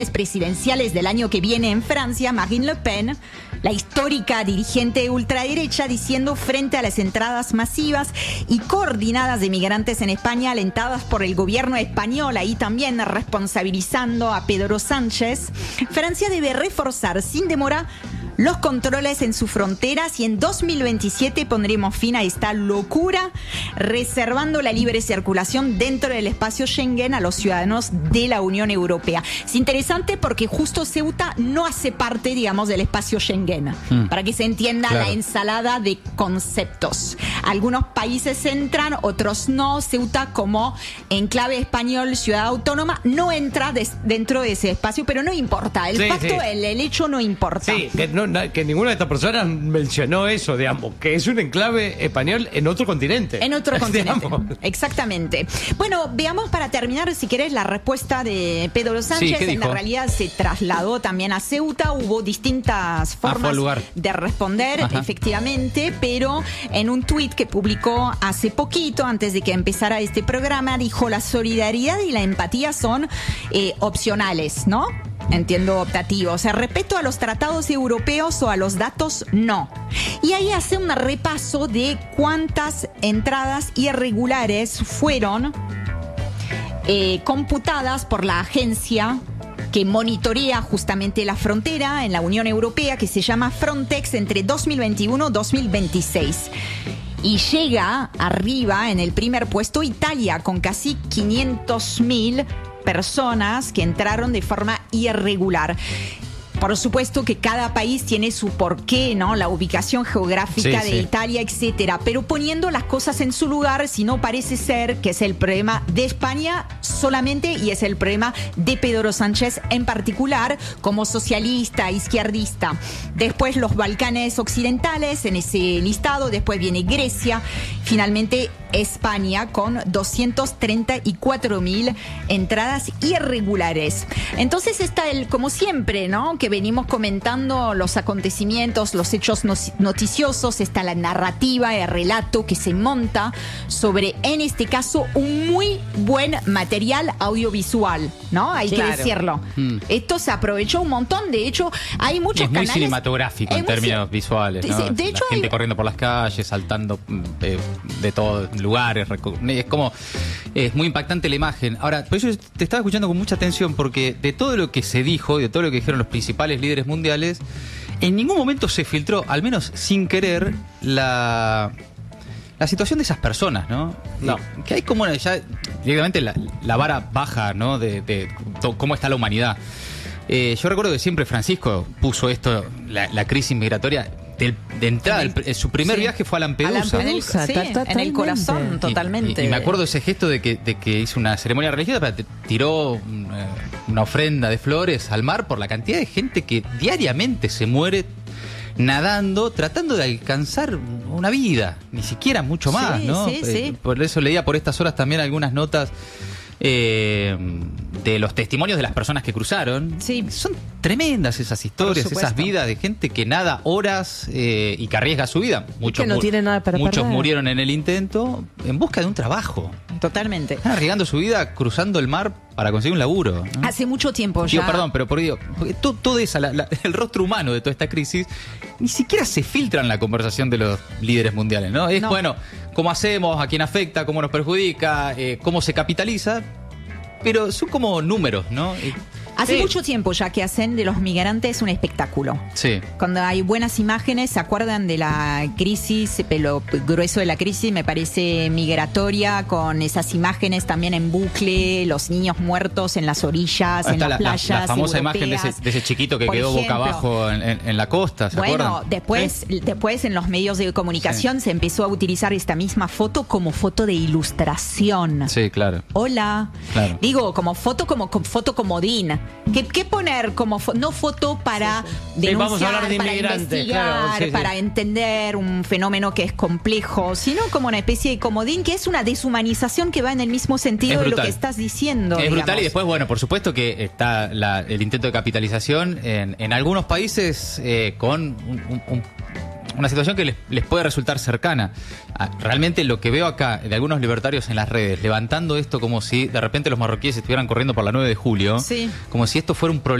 presidenciales del año que viene en Francia, Marine Le Pen, la histórica dirigente ultraderecha, diciendo frente a las entradas masivas y coordinadas de migrantes en España, alentadas por el gobierno español, ahí también responsabilizando a Pedro Sánchez, Francia debe reforzar sin demora los controles en sus fronteras y en 2027 pondremos fin a esta locura, reservando la libre circulación dentro del espacio Schengen a los ciudadanos de la Unión Europea. Es interesante porque justo Ceuta no hace parte, digamos, del espacio Schengen, para que se entienda la ensalada de conceptos. Algunos países entran, otros no. Ceuta, como enclave español, ciudad autónoma, no entra dentro de ese espacio, pero no importa. El pacto, el hecho no importa. Sí, que ninguna de estas personas mencionó eso, digamos, que es un enclave español en otro continente. En otro continente, exactamente. Bueno, veamos para terminar, si querés, la respuesta de Pedro Sánchez. En realidad se trasladó también a Ceuta, hubo distintas formas de responder, efectivamente, pero en un tuit que publicó hace poquito, antes de que empezara este programa, dijo: la solidaridad y la empatía son opcionales, ¿no? Entiendo, optativo. O sea, respeto a los tratados europeos o a los datos, no. Y ahí hace un repaso de cuántas entradas irregulares fueron computadas por la agencia que monitorea justamente la frontera en la Unión Europea, que se llama Frontex, entre 2021 y 2026. Y llega arriba en el primer puesto Italia, con casi 500.000 personas que entraron de forma irregular. Por supuesto que cada país tiene su porqué, ¿no? La ubicación geográfica de Italia, etcétera. Pero poniendo las cosas en su lugar, si no, parece ser que es el problema de España solamente y es el problema de Pedro Sánchez en particular, como socialista, izquierdista. Después los Balcanes occidentales en ese listado, después viene Grecia, finalmente España con 234.000 entradas irregulares. Entonces está como siempre, ¿no? Que venimos comentando los acontecimientos, los hechos noticiosos, está la narrativa, el relato que se monta sobre, en este caso, un muy buen material audiovisual, ¿no? Hay que decirlo. Esto se aprovechó un montón, de hecho, hay muchos canales. Es muy cinematográfico en términos visuales, ¿no? De hecho, la gente corriendo por las calles, saltando de todos lugares, es como, es muy impactante la imagen. Ahora, por eso te estaba escuchando con mucha atención, porque de todo lo que se dijo y de todo lo que dijeron los principales líderes mundiales, en ningún momento se filtró, al menos sin querer, la situación de esas personas, ¿no? No. Que hay como ya directamente la vara baja, ¿no? De cómo está la humanidad. Yo recuerdo que siempre Francisco puso esto, la crisis migratoria. De entrada, su primer viaje fue a Lampedusa. En el corazón, totalmente. Y me acuerdo de ese gesto de que hizo una ceremonia religiosa, tiró una ofrenda de flores al mar por la cantidad de gente que diariamente se muere nadando, tratando de alcanzar una vida, ni siquiera mucho más, ¿no? Por eso leía por estas horas también algunas notas de los testimonios de las personas que cruzaron. Son tremendas esas historias, esas vidas de gente que nada horas y que arriesga su vida. Muchos, que no tiene nada para muchos perder. Murieron en el intento en busca de un trabajo. Totalmente. Están arriesgando su vida cruzando el mar para conseguir un laburo, ¿no? Hace mucho tiempo ya. Perdón, pero porque todo eso, el rostro humano de toda esta crisis, ni siquiera se filtra en la conversación de los líderes mundiales, ¿no? Es bueno, cómo hacemos, a quién afecta, cómo nos perjudica, cómo se capitaliza, pero son como números, ¿no? Hace mucho tiempo ya que hacen de los migrantes un espectáculo. Cuando hay buenas imágenes, ¿se acuerdan de la crisis? Lo grueso de la crisis me parece migratoria, con esas imágenes también en bucle, los niños muertos en las orillas, en las playas la famosa europeas, imagen de ese chiquito que quedó boca abajo en la costa, ¿se acuerdan? Después en los medios de comunicación se empezó a utilizar esta misma foto como foto de ilustración. Sí, claro. Hola. Claro. Digo, como foto comodín. ¿Qué poner como no foto para denunciar, vamos a hablar de para investigar, para entender un fenómeno que es complejo, sino como una especie de comodín, que es una deshumanización que va en el mismo sentido de lo que estás diciendo. Es brutal. Y después, bueno, por supuesto que está el intento de capitalización en algunos países con una situación que les puede resultar cercana. Realmente lo que veo acá de algunos libertarios en las redes, levantando esto como si de repente los marroquíes estuvieran corriendo por la 9 de julio, como si esto fuera un problema